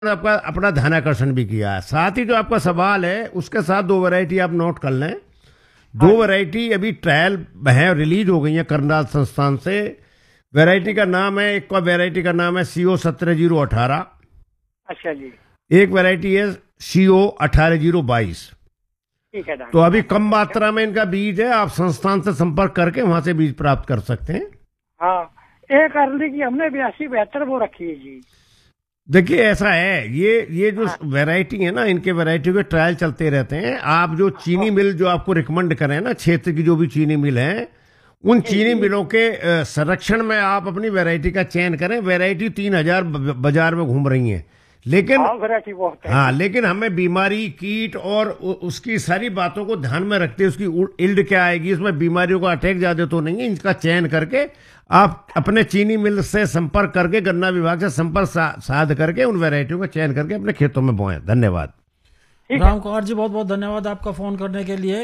आपका अपना ध्यान आकर्षण भी किया है। साथ ही जो आपका सवाल है उसके साथ दो वैरायटी आप नोट कर लें। दो वैरायटी अभी ट्रायल है, रिलीज हो गई है करनाल संस्थान से। वैरायटी का नाम है, एक का वैरायटी का नाम है CO 17 018। अच्छा जी। एक वैरायटी है CO 18 022। ठीक है डॉक्टर। तो अभी कम मात्रा में इनका बीज है, आप संस्थान से संपर्क करके वहां से बीज प्राप्त कर सकते हैं। हाँ, एक अरली की हमने 82 72 वो रखी है जी। देखिए ऐसा है, ये जो वैरायटी है ना, इनके वैरायटी के ट्रायल चलते रहते हैं। आप जो चीनी मिल जो आपको रिकमेंड करें ना, क्षेत्र की जो भी चीनी मिल है, उन चीनी मिलों के संरक्षण में आप अपनी वैरायटी का चयन करें। वैरायटी 3000 बाजार में घूम रही है, लेकिन वैरायटी बहुत है। हाँ, लेकिन हमें बीमारी, कीट और उसकी सारी बातों को ध्यान में रखते हुए उसकी इल्ड क्या आएगी, उसमें बीमारियों का अटैक ज्यादा तो नहीं है, इनका चयन करके आप अपने चीनी मिल से संपर्क करके, गन्ना विभाग से संपर्क साध करके उन वैरायटियों का चयन करके अपने खेतों में बोएं। धन्यवाद। राम कुमार जी, बहुत बहुत धन्यवाद आपका फोन करने के लिए।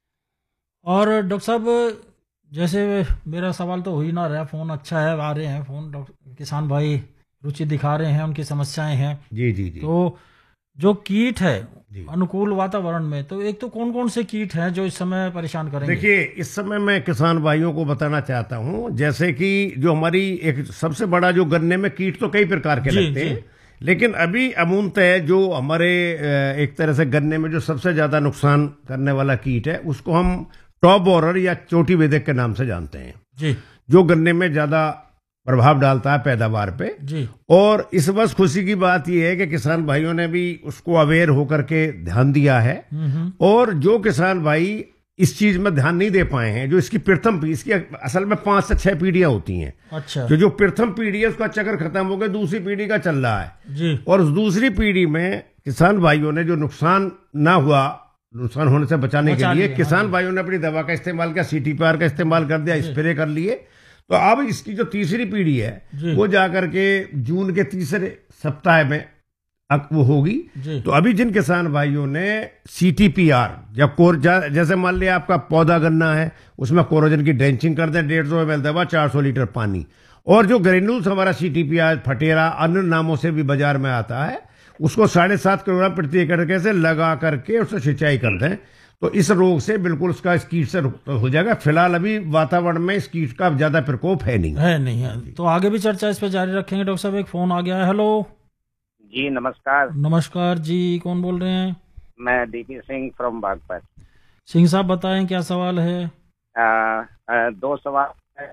और डॉक्टर साहब, जैसे मेरा सवाल तो हो ही ना रहा, फोन अच्छा है, आ रहे हैं फोन, किसान भाई रुचि दिखा रहे हैं, उनकी समस्याएं हैं। जी जी जी। तो जो कीट है अनुकूल वातावरण में, तो एक तो कौन कौन से कीट हैं जो इस समय परेशान करेंगे? देखिए, इस समय मैं किसान भाइयों को बताना चाहता हूं, जैसे कि जो हमारी एक सबसे बड़ा जो गन्ने में कीट तो कई प्रकार के लगते हैं, लेकिन अभी अमूमतः जो हमारे एक तरह से गन्ने में जो सबसे ज्यादा नुकसान करने वाला कीट है, उसको हम टॉप बोरर या चोटी बेधक के नाम से जानते हैं जी, जो गन्ने में ज्यादा प्रभाव डालता है पैदावार पे जी। और इस बस खुशी की बात यह है कि किसान भाइयों ने भी उसको अवेयर होकर के ध्यान दिया है। और जो किसान भाई इस चीज में ध्यान नहीं दे पाए हैं, जो इसकी प्रथम इसकी असल में 5 से 6 पीढ़ियां होती हैं। अच्छा। जो प्रथम पीढ़ी है उसका चक्कर खत्म हो गया, दूसरी पीढ़ी का चल रहा है जी। और उस दूसरी पीढ़ी में किसान भाइयों ने जो नुकसान ना हुआ, नुकसान होने से बचाने के लिए किसान भाइयों ने अपनी दवा का इस्तेमाल किया, CTPR का इस्तेमाल कर दिया, स्प्रे कर लिए। तो अब इसकी जो तीसरी पीढ़ी है वो जाकर के जून के तीसरे सप्ताह में वो होगी। तो अभी जिन किसान भाइयों ने CTPR या जैसे मान लिया आपका पौधा गन्ना है, उसमें कोरोजन की ड्रेंचिंग कर दें, 150 ml दवा, 400 लीटर पानी, और जो ग्रेन्यूल्स हमारा CTPR फटेरा अन्य नामों से भी बाजार में आता है, उसको 7.5 किलोग्राम प्रति एकड़ से लगा करके उससे सिंचाई कर दें, तो इस रोग से बिल्कुल उसका इस कीट से हो जाएगा। फिलहाल अभी वातावरण में इस कीट का ज्यादा प्रकोप है नहीं। तो आगे भी चर्चा इस पर जारी रखेंगे। डॉक्टर साहब, एक फोन आ गया है। हेलो जी, नमस्कार। नमस्कार जी, कौन बोल रहे हैं? मैं DP सिंह फ्रॉम बागपत। सिंह साहब बताएं, क्या सवाल है? 2 सवाल है।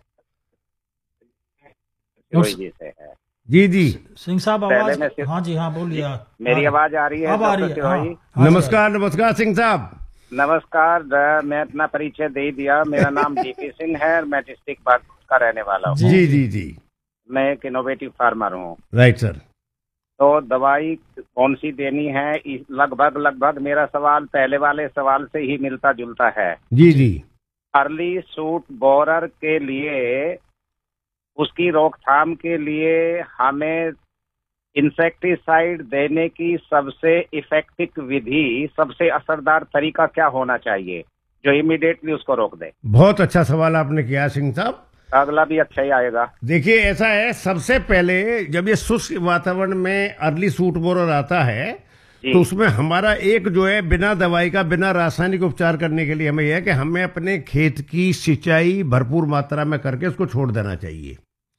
जी से है। जी सिंह साहब, आवाज? हाँ जी, हाँ बोलिए। मेरी आवाज आ रही है? अब आ रही है। हाँ, नमस्कार सिंह साहब। नमस्कार। मैं अपना परिचय दे दिया। मेरा नाम DP सिंह है और मैं डिस्ट्रिक्ट बागपत का रहने वाला हूँ। जी जी जी। मैं एक इनोवेटिव फार्मर हूँ। Right sir. तो दवाई कौन सी देनी है? लगभग मेरा सवाल पहले वाले सवाल से ही मिलता जुलता है। जी जी। अर्ली सूट बोरर के लिए, उसकी रोकथाम के लिए हमें इंसेक्टिसाइड देने की सबसे इफेक्टिव विधि, सबसे असरदार तरीका क्या होना चाहिए जो इमीडिएटली उसको रोक दे? बहुत अच्छा सवाल आपने किया सिंह साहब, अगला भी अच्छा ही आएगा। देखिए ऐसा है, सबसे पहले जब ये शुष्क वातावरण में अर्ली सूट बोरर आता है तो उसमें हमारा एक जो है बिना दवाई का, बिना रासायनिक उपचार करने के लिए हमें यह है कि हमें अपने खेत की सिंचाई भरपूर मात्रा में करके उसको छोड़ देना चाहिए।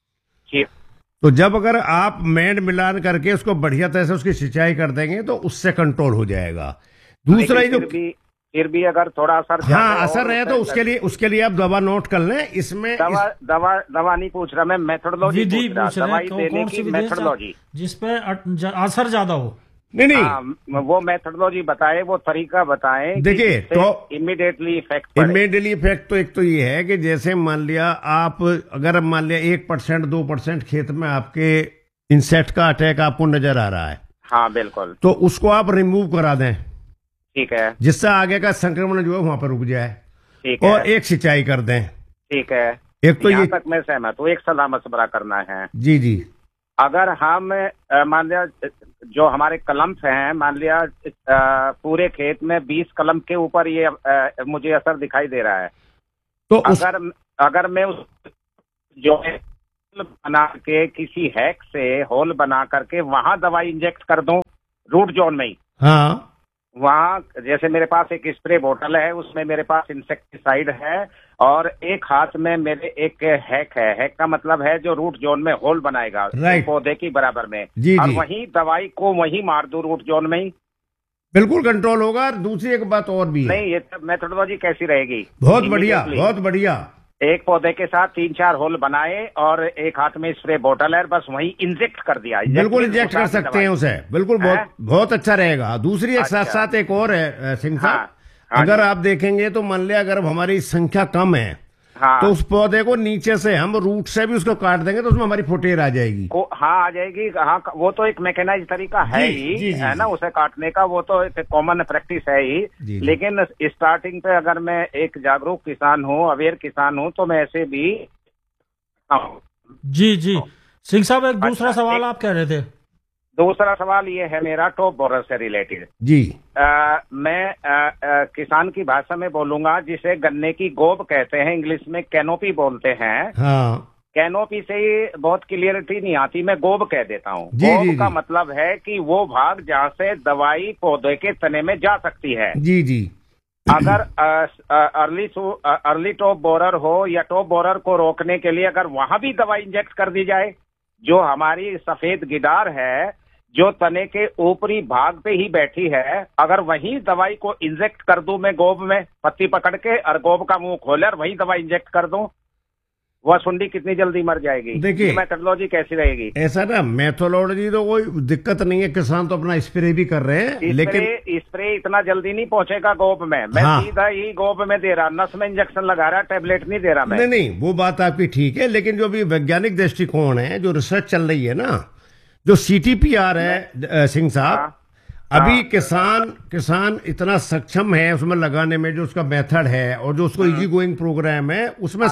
तो जब अगर आप मेड़ मिलान करके उसको बढ़िया तरह से उसकी सिंचाई कर देंगे तो उससे कंट्रोल हो जाएगा। दूसरा ही जो फिर भी अगर थोड़ा असर, हाँ, असर रहे तो उसके लिए आप दवा नोट कर लें। इसमें दवा नहीं पूछ रहा मैं, मेथोडोलॉजी पूछ रहा, दवाई देने की मेथोडोलॉजी जिसपे असर ज्यादा हो। नहीं, वो मेथोडोलॉजी बताए, वो तरीका बताएं। देखिए, तो इमीडिएटली इफेक्ट तो एक तो ये है कि जैसे मान लिया आप, अगर मान लिया 1% 2% खेत में आपके इंसेक्ट का अटैक आपको नजर आ रहा है, हाँ बिल्कुल, तो उसको आप रिमूव करा दें। ठीक है। जिससे आगे का संक्रमण जो है वहां पर रुक जाए। ठीक है। और एक सिंचाई कर दें। ठीक है। एक तो ये तक मैं सहमत हूँ। एक सलाह मशवरा करना है। जी जी। अगर हम मान लिया जो हमारे कलम्स हैं, मान लिया पूरे खेत में 20 कलम के ऊपर ये मुझे असर दिखाई दे रहा है, तो अगर मैं उस जो है बना के किसी हैक से होल बना करके वहां दवाई इंजेक्ट कर दूं रूट जोन में ही। हाँ, वहाँ जैसे मेरे पास एक स्प्रे बोतल है, उसमें मेरे पास इंसेक्टिसाइड है और एक हाथ में मेरे एक हैक है। हैक का मतलब है जो रूट जोन में होल बनाएगा राइट। पौधे की बराबर में, जी और जी, वहीं दवाई को वहीं मार दूं रूट जोन में ही। बिल्कुल कंट्रोल होगा। और दूसरी एक बात और भी है। नहीं, ये मेथोडोलॉजी कैसी रहेगी? बहुत बढ़िया, Immediately बहुत बढ़िया। एक पौधे के साथ 3-4 होल बनाए और एक हाथ में स्प्रे बोतल है, बस वहीं इंजेक्ट कर दिया। बिल्कुल इंजेक्ट कर सकते हैं उसे, बिल्कुल बहुत बहुत अच्छा रहेगा। दूसरी एक साथ साथ एक और है सिंह साहब, हाँ अगर आप देखेंगे तो मान लिया अगर हमारी संख्या कम है हाँ, तो उस पौधे को नीचे से हम रूट से भी उसको काट देंगे तो उसमें हमारी फुटेर आ जाएगी। हाँ आ जाएगी। हाँ, वो तो एक मैकेनाइज तरीका है जी, ही, जी, जी, है ना, उसे काटने का वो तो एक कॉमन प्रैक्टिस है ही। जी, जी। लेकिन स्टार्टिंग पे अगर मैं एक जागरूक किसान हूँ, अवेयर किसान हूँ, तो मैं ऐसे भी जी जी। सिंह साहब एक दूसरा अच्छा, सवाल आप कह रहे थे। दूसरा सवाल ये है मेरा टॉप बोरर से रिलेटेड। जी, मैं किसान की भाषा में बोलूंगा, जिसे गन्ने की गोब कहते हैं, इंग्लिश में कैनोपी बोलते हैं। हाँ, कैनोपी से ही बहुत क्लियरिटी नहीं आती, मैं गोब कह देता हूँ। जी, गोब जी, का जी। मतलब है कि वो भाग जहाँ से दवाई पौधे के तने में जा सकती है। जी जी, अगर अर्ली टॉप बोरर हो या टॉप बोरर को रोकने के लिए अगर वहां भी दवाई इंजेक्ट कर दी जाए, जो हमारी सफेद गिडार है जो तने के ऊपरी भाग पे ही बैठी है, अगर वहीं दवाई को इंजेक्ट कर दूं मैं गोब में पत्ती पकड़ के, और गोब का मुंह खोले और वहीं दवाई इंजेक्ट कर दूं, वह सुंडी कितनी जल्दी मर जाएगी। देखिए, मेथोडोलॉजी कैसी रहेगी? ऐसा ना मेथोडोलॉजी तो कोई दिक्कत नहीं है, किसान तो अपना स्प्रे भी कर रहे हैं, लेकिन स्प्रे इतना जल्दी नहीं पहुंचेगा गोब में। मैं हाँ। सीधा ही गोब में दे रहा, नस में इंजेक्शन लगा रहा, टेबलेट नहीं दे रहा मैं। नहीं नहीं, वो बात आपकी ठीक है, लेकिन जो भी वैज्ञानिक दृष्टिकोण है, जो रिसर्च चल रही है ना, जो CTPR है सिंह साहब, हाँ। अभी किसान इतना सक्षम है उसमें लगाने में, जो उसका मेथड है और जो उसको इजी गोइंग प्रोग्राम है उसमें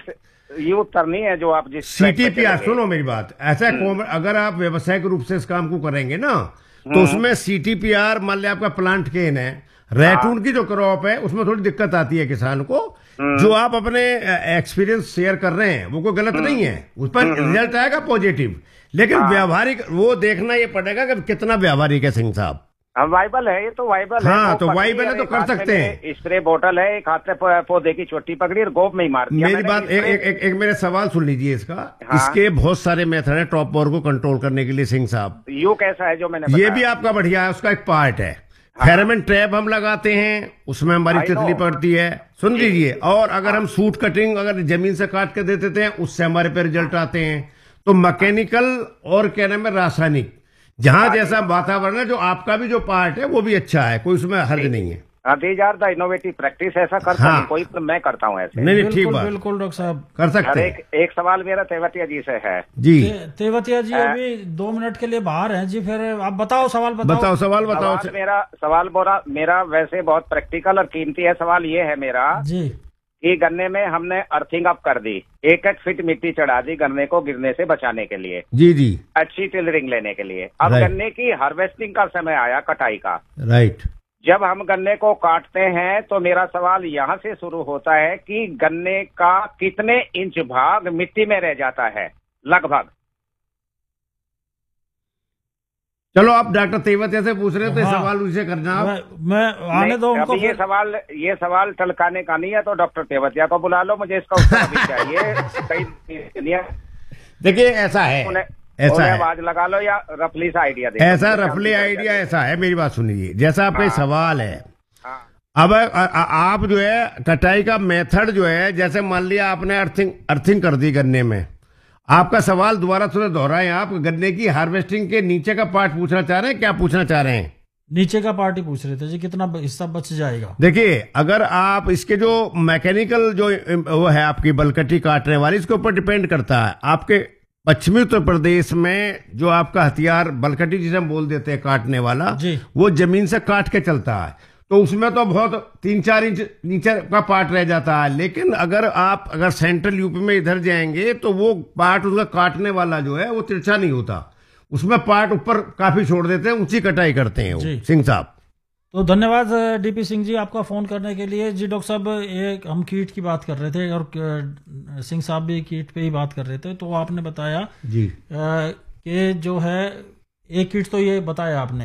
ये उत्तर नहीं है जो आप जिस track पे CTPR, चलेंगे। सुनो मेरी बात, ऐसा अगर आप व्यावसायिक रूप से इस काम को करेंगे ना, तो उसमें CTPR, मान लिया आपका प्लांट केन है, रैटून की जो क्रॉप है उसमें थोड़ी दिक्कत आती है किसान को। जो आप अपने एक्सपीरियंस शेयर कर रहे हैं वो कोई गलत नहीं है, उस पर रिजल्ट आएगा पॉजिटिव, लेकिन व्यावहारिक वो देखना ये पड़ेगा कि कितना व्यावहारिक है सिंह साहब। वाइबल है, ये तो वाइबल है। हाँ, वो तो पकड़ी वाइबल है और तो एक कर हाथ में सकते हैं। मेरे स्प्रे बोतल है, एक हाथ में पौधे की चोटी पकड़ी और गोब में ही मार दिया मेरी मैंने। बात एक मेरे सवाल सुन लीजिए इसका। हाँ। इसके बहुत सारे मेथड है टॉप बोरर को कंट्रोल करने के लिए सिंह साहब। यू कैसा है जो मैंने ये बताया? भी आपका बढ़िया है, उसका एक पार्ट है। फेरोमोन ट्रैप हम लगाते हैं, उसमें हमारी I know। तितली पड़ती है, सुन लीजिए। और अगर हम सूट कटिंग अगर जमीन से काट के दे देते हैं, उससे हमारे पे रिजल्ट आते हैं। तो मैकेनिकल और क्या नाम है, रासायनिक, जहां जैसा वातावरण है, जो आपका भी जो पार्ट है वो भी अच्छा है, कोई उसमें हर्ज नहीं है। These are the innovative practice. ऐसा करता हाँ। नहीं कोई, तो मैं करता हूँ ऐसे। नहीं नहीं, ठीक बिल्कुल बात, बिल्कुल डॉक्टर साहब। कर सकते और हैं एक सवाल मेरा तेवतिया जी से है। जी। तेवतिया जी अभी 2 मिनट के लिए बाहर हैं जी, फिर आप बताओ, सवाल बताओ। सवाल बताओ। सवाल मेरा वैसे बहुत प्रैक्टिकल और कीमती है। सवाल ये है मेरा जी कि गन्ने में हमने अर्थिंग अप कर दी, 1-1 फीट मिट्टी चढ़ा दी गन्ने को गिरने से बचाने के लिए, जी जी, अच्छी टिलरिंग लेने के लिए। अब Right। गन्ने की हार्वेस्टिंग का समय आया, कटाई का। राइट। जब हम गन्ने को काटते हैं तो मेरा सवाल यहाँ से शुरू होता है कि गन्ने का कितने इंच भाग मिट्टी में रह जाता है लगभग? चलो आप डॉक्टर तेवतिया से पूछ रहे हो तो हाँ। सवाल उनसे करना आप। मैं आने दो नहीं, उनको। अभी ये सवाल टलकाने का नहीं है, तो डॉक्टर तेवतिया को बुला लो, मुझे इसका उत्तर अभी चाहिए। देखिए ऐसा है, ऐसा है, आवाज लगा लो या रफली सा आइडिया दे। ऐसा रफली आइडिया ऐसा है, मेरी बात सुनिए। जैसा आपका हाँ। सवाल है, हाँ। अब आप जो है कटाई का मेथड जो है, जैसे मान लिया आपने अर्थिंग कर दी गन्ने में, आपका सवाल दोबारा थोड़ा दोहराएं। आप गन्ने की हार्वेस्टिंग के नीचे का पार्ट पूछना चाह रहे हैं, क्या पूछना चाह रहे हैं? नीचे का पार्ट ही पूछ रहे थे जी, कितना हिस्सा बच जाएगा। देखिए, अगर आप इसके जो मैकेनिकल जो वो है आपकी बलकटी काटने वाली, इसके ऊपर डिपेंड करता है। आपके पश्चिमी उत्तर प्रदेश में जो आपका हथियार बलकटी जिसे हम बोल देते हैं काटने वाला जी। वो जमीन से काट के चलता है, तो उसमें तो बहुत 3-4 इंच नीचे का पार्ट रह जाता है। लेकिन अगर सेंट्रल यूपी में इधर जाएंगे तो वो पार्ट उसका काटने वाला जो है वो तिरछा नहीं होता, उसमें पार्ट ऊपर काफी छोड़ देते हैं, ऊंची कटाई करते हैं वो जी। सिंह साहब। तो धन्यवाद डीपी सिंह जी आपका फ़ोन करने के लिए। जी डॉक्टर साहब, एक हम कीट की बात कर रहे थे और सिंह साहब भी कीट पे ही बात कर रहे थे, तो आपने बताया जी कि जो है एक कीट तो ये बताया आपने